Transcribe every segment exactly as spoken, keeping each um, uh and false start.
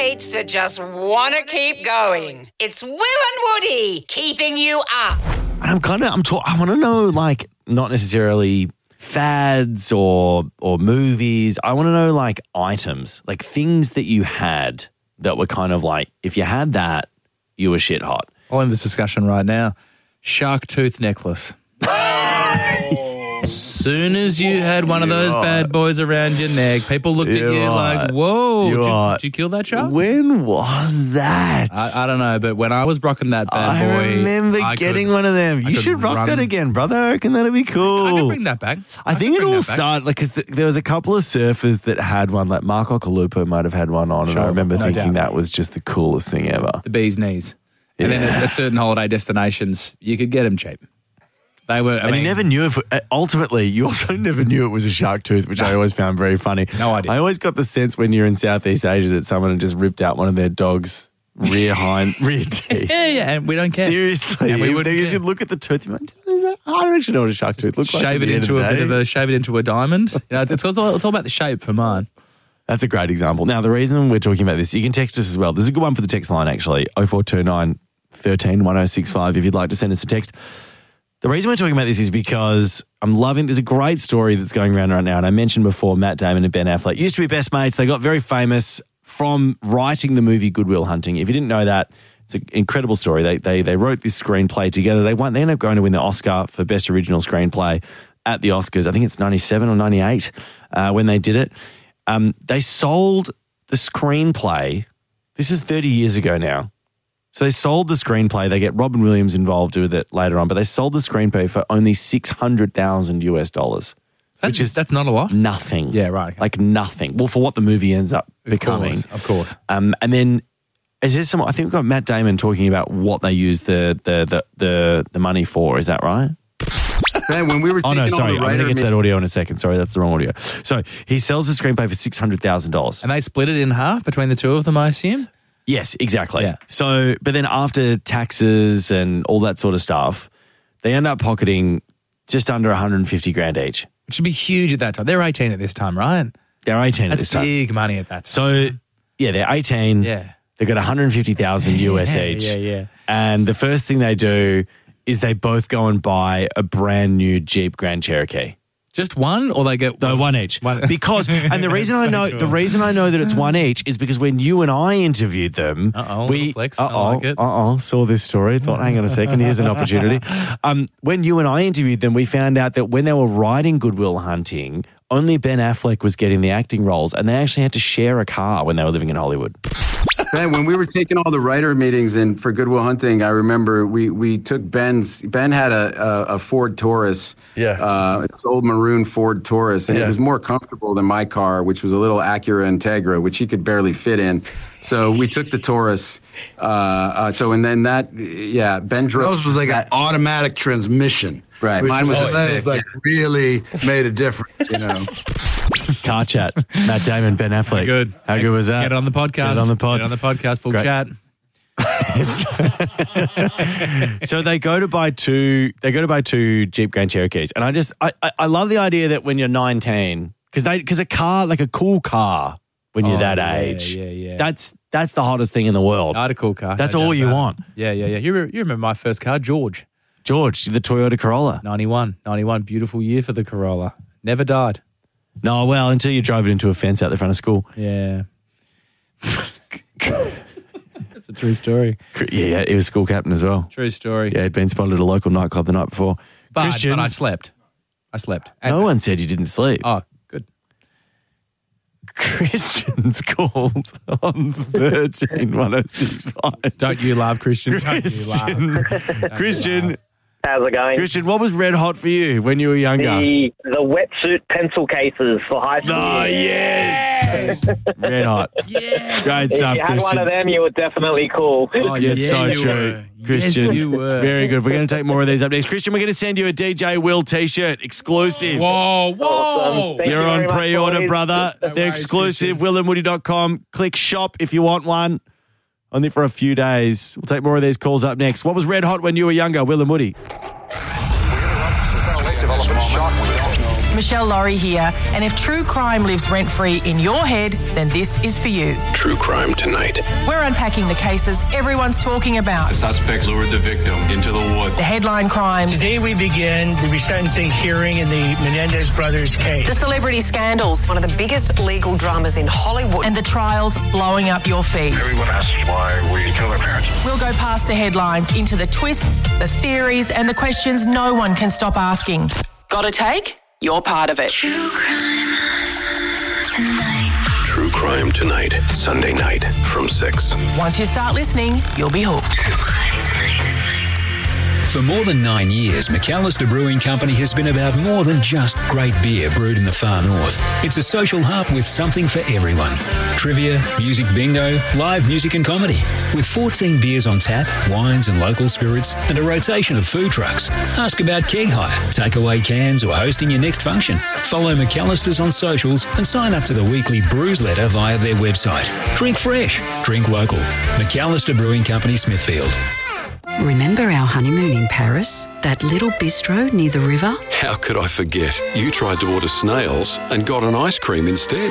mates that just want to keep going. It's Will and Woody keeping you up. And I'm kind of, I'm ta- I want to know, like, not necessarily fads or or movies. I want to know, like, items, like things that you had that were kind of like, if you had that, you were shit hot. I'll end this discussion right now. Shark tooth necklace. Soon as you had one of those You're bad boys around your neck, people looked You're at you right. like, whoa, did you, You're did you kill that shark? When was that? I, I don't know, but when I was rocking that bad I boy, remember I getting could- one of them. I You could should rock run- that again, brother. I reckon that'd be cool. I could bring that back. I, I think could it bring all that back. started like because th- there was a couple of surfers that had one. Like Mark Okalupo might have had one on, and I Sure, remember no thinking doubt. that was just the coolest thing ever. The bee's knees. And then Yeah. at, at certain holiday destinations, you could get them cheap. They were, I And mean, you never knew if, uh, ultimately, you also never knew it was a shark tooth, which I always found very funny. No idea. I always got the sense when you're in Southeast Asia that someone had just ripped out one of their dog's rear hind, rear teeth. yeah, yeah, and we don't care. Seriously. And we wouldn't you care. should look at the tooth. You went, I don't actually know what a shark tooth looks like. Shave at it the end into of a the bit of day. a shave it into a diamond. You know, it's, it's, all, it's all about the shape for mine. That's a great example. Now, the reason we're talking about this, you can text us as well. There's a good one for the text line, actually, oh four two nine, one three, one oh six five, if you'd like to send us a text. The reason we're talking about this is because I'm loving, there's a great story that's going around right now, and I mentioned before Matt Damon and Ben Affleck used to be best mates. They got very famous from writing the movie Good Will Hunting. If you didn't know that, it's an incredible story. They they they wrote this screenplay together. They won. They ended up going to win the Oscar for Best Original Screenplay at the Oscars. I think it's ninety-seven or ninety-eight uh, when they did it. Um, they sold the screenplay. This is thirty years ago now. So they sold the screenplay. They get Robin Williams involved with it later on, but they sold the screenplay for only six hundred thousand US dollars, That, which is that's not a lot. nothing. Yeah, right. Like nothing. Well, for what the movie ends up Of becoming. course, of course. Um, and then is there some? I think we've got Matt Damon talking about what they use the the the the, the money for. Is that right? Man, when we were Oh no, taking all sorry. the I'm going to writer get to that audio in a second. Sorry, that's the wrong audio. So he sells the screenplay for six hundred thousand dollars. And they split it in half between the two of them, I assume? Yes, exactly. Yeah. So, but then after taxes and all that sort of stuff, they end up pocketing just under one hundred fifty grand each. Which would be huge at that time. They're eighteen at this time, right? They're eighteen at That's this time. big money at that time. So, yeah, they're eighteen. Yeah. They've got one hundred fifty thousand U S Yeah, each. yeah, yeah. And the first thing they do is they both go and buy a brand new Jeep Grand Cherokee. Just one, or they get No, one each. One- Because, and the reason I So know cool. the reason I know that it's one each is because when you and I interviewed them, Uh-oh, we little flex. I uh-oh, like it. uh-oh, saw this story. Thought, hang on a second, here's an opportunity. Um, when you and I interviewed them, we found out that when they were writing Good Will Hunting, only Ben Affleck was getting the acting roles, and they actually had to share a car when they were living in Hollywood. Ben, when we were taking all the writer meetings in for Good Will Hunting, I remember we we took Ben's. Ben had a a, a Ford Taurus, Yeah. uh, it's old maroon Ford Taurus, and Yeah. it was more comfortable than my car, which was a little Acura Integra, which he could barely fit in. So we took the Taurus. Uh, uh, so and then that, yeah, Ben drove. Yours was like an automatic transmission. Right, Which mine was a that stick, is like yeah. really made a difference, you know. Car chat. Matt Damon, Ben Affleck. Good. How good was that? Get on the podcast. Get on the pod. Get on the podcast. Full Great. chat. So they go to buy two. They go to buy two Jeep Grand Cherokees, and I just I I, I love the idea that when you're nineteen, because they because a car like a cool car when you're Oh, that yeah, age, yeah, yeah. that's that's the hottest thing in the world. I had a cool car. That's no all doubt you about it. want. Yeah, yeah, yeah. You, re- you remember my first car, George. George, the Toyota Corolla. ninety-one. ninety-one. Beautiful year for the Corolla. Never died. No, well, until you drove it into a fence out the front of school. Yeah. That's a true story. Yeah, yeah, he was school captain as well. True story. Yeah, he'd been spotted at a local nightclub the night before. But, Christian, but I slept. I slept. And- no one said you didn't sleep. Oh, good. Christian's called on thirteen one oh six five. Don't you laugh, Christian? Don't you laugh. Christian, Don't you Christian, laugh. How's it going? Christian, what was red hot for you when you were younger? The the wetsuit pencil cases for high school. Oh, yes. Red hot. Yeah. Great If stuff, you had Christian. one of them, you were definitely cool. Oh, Yeah, it's so you true. were. Christian, Yes, you were. very good. We're going to take more of these up next. Christian, we're going to send you a D J Will t-shirt, exclusive. Whoa, whoa. Awesome. Thank You're you on very much, pre-order, boys. brother. No They're worries, exclusive, Christian. will and woody dot com. Click shop if you want one. Only for a few days. We'll take more of these calls up next. What was red hot when you were younger, Will and Woody? Michelle Laurie here, and if true crime lives rent-free in your head, then this is for you. True Crime Tonight. We're unpacking the cases everyone's talking about. The suspect lured the victim into the woods. The headline crimes. Today we begin the resentencing hearing in the Menendez brothers case. The celebrity scandals. One of the biggest legal dramas in Hollywood. And the trials blowing up your feed. Everyone asks why we kill our parents. We'll go past the headlines into the twists, the theories, and the questions no one can stop asking. Got a take? You're part of it. True Crime Tonight. True Crime Tonight, Sunday night from six. Once you start listening, you'll be hooked. True Crime Tonight. For more than nine years, McAllister Brewing Company has been about more than just great beer brewed in the far north. It's a social hub with something for everyone. Trivia, music bingo, live music and comedy. With fourteen beers on tap, wines and local spirits, and a rotation of food trucks. Ask about keg hire, takeaway cans, or hosting your next function. Follow McAllister's on socials and sign up to the weekly brews letter via their website. Drink fresh, drink local. McAllister Brewing Company, Smithfield. Remember our honeymoon in Paris? That little bistro near the river? How could I forget? You tried to order snails and got an ice cream instead.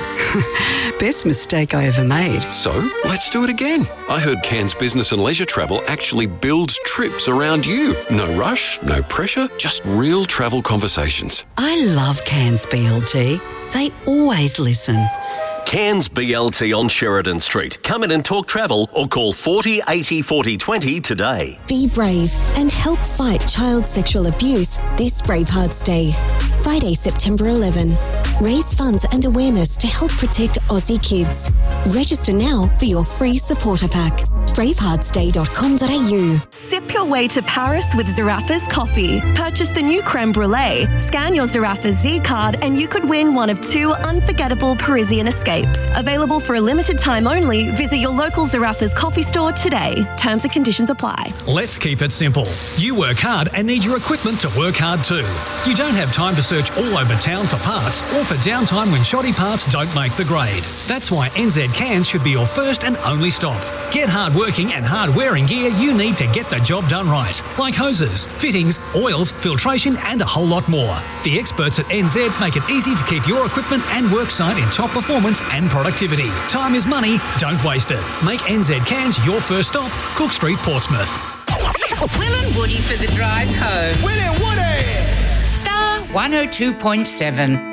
Best mistake I ever made. So, let's do it again. I heard Cairns Business and Leisure Travel actually builds trips around you. No rush, no pressure, just real travel conversations. I love Cairns B L T. They always listen. Cairns B L T on Sheridan Street. Come in and talk travel or call forty eighty forty twenty today. Be brave and help fight child sexual abuse this Bravehearts Day. Friday, September eleventh. Raise funds and awareness to help protect Aussie kids. Register now for your free supporter pack. bravehearts day dot com dot a u. Sip your way to Paris with Zaraffa's coffee. Purchase the new creme brulee, scan your Zaraffa Z card, and you could win one of two unforgettable Parisian escapes. Available for a limited time only. Visit your local Zaraffa's coffee store today. Terms and conditions apply. Let's keep it simple. You work hard and need your equipment to work hard too. You don't have time to search all over town for parts or for downtime when shoddy parts don't make the grade. That's why N Z Cans should be your first and only stop. Get hard-working and hard-wearing gear you need to get the job done right, like hoses, fittings, oils, filtration and a whole lot more. The experts at N Z make it easy to keep your equipment and worksite in top performance and productivity. Time is money, don't waste it. Make N Z Cans your first stop, Cook Street, Portsmouth. Will and Woody for the drive home. Will and Woody! Star one oh two point seven.